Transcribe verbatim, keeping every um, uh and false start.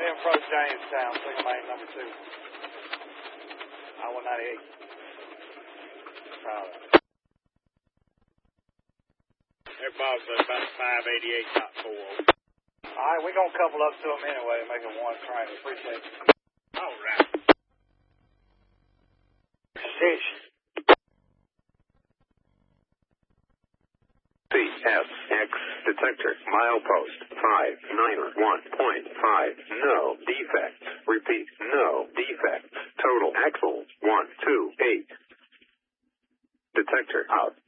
ten approach Jamestown, single main number two. I one ninety-eight. Solid. Their boss is about five eighty-eight, top four. All right, we're going to couple up to them anyway and make it one train. Appreciate it. All right. Six. C S X detector milepost five nine one point five. No defects. Repeat, no defects. Total axle one two eight. Detector out.